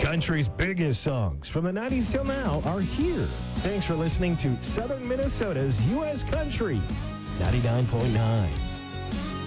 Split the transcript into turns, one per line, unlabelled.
Country's biggest songs from the 90s till now are here. Thanks for listening to Southern Minnesota's U.S. Country 99.9.